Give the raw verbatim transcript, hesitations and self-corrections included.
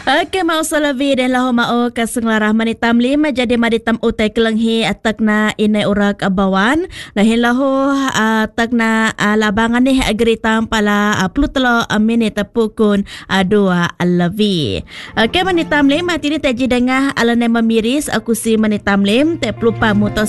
Okey, mau salavi dan lahu mau kasenglarah manitam lima jadi maditam utai kelenghi atakna inai urak abawan lahin lahu atakna labangan ni ageritam pala plutlo minit pukun dua alavi. Okey, manitam lima tini taji dengah alane memiris aku si manitam lim te pelupa mutos